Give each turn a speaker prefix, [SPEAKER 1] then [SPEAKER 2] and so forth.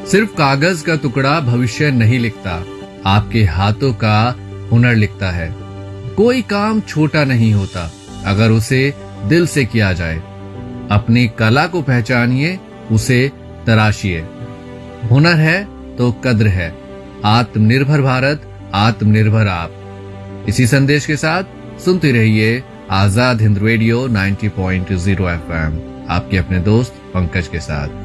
[SPEAKER 1] सिर्फ कागज का टुकड़ा भविष्य नहीं लिखता, आपके हाथों का हुनर लिखता है। कोई काम छोटा नहीं होता अगर उसे दिल से किया जाए। अपनी कला को पहचानिए, उसे तराशिए। हुनर है तो कद्र है। आत्मनिर्भर भारत, आत्मनिर्भर आप। इसी संदेश के साथ सुनते रहिए आजाद हिंद रेडियो 90.0 FM, आपके अपने दोस्त पंकज के साथ।